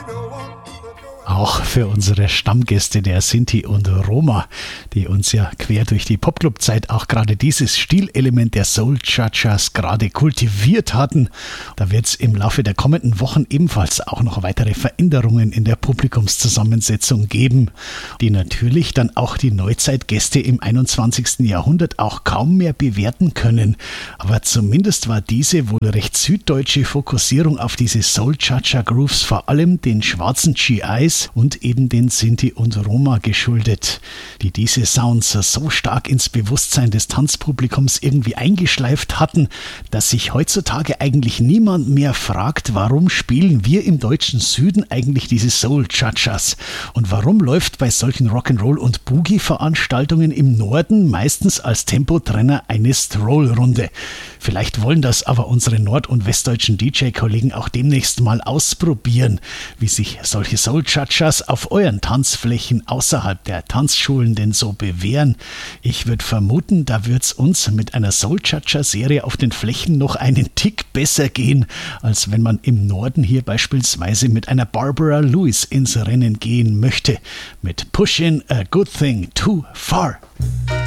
Auch für unsere Stammgäste der Sinti und Roma, die uns ja quer durch die Popclub-Zeit auch gerade dieses Stilelement der Soul-Chachas gerade kultiviert hatten. Da wird es im Laufe der kommenden Wochen ebenfalls auch noch weitere Veränderungen in der Publikumszusammensetzung geben, die natürlich dann auch die Neuzeitgäste im 21. Jahrhundert auch kaum mehr bewerten können. Aber zumindest war diese wohl recht süddeutsche Fokussierung auf diese Soul-Chacha-Grooves vor allem den schwarzen GIs und eben den Sinti und Roma geschuldet, die diese Sounds so stark ins Bewusstsein des Tanzpublikums irgendwie eingeschleift hatten, dass sich heutzutage eigentlich niemand mehr fragt, warum spielen wir im deutschen Süden eigentlich diese Soul-Chachas und warum läuft bei solchen Rock'n'Roll- und Boogie-Veranstaltungen im Norden meistens als Tempotrenner eine Stroll-Runde. Vielleicht wollen das aber unsere nord- und westdeutschen DJ-Kollegen auch demnächst mal ausprobieren, wie sich solche Soul-Chachas auf euren Tanzflächen außerhalb der Tanzschulen denn so bewähren. Ich würde vermuten, da wird es uns mit einer Soul-Chacha-Serie auf den Flächen noch einen Tick besser gehen, als wenn man im Norden hier beispielsweise mit einer Barbara Lewis ins Rennen gehen möchte. Mit Pushin' a Good Thing Too Far.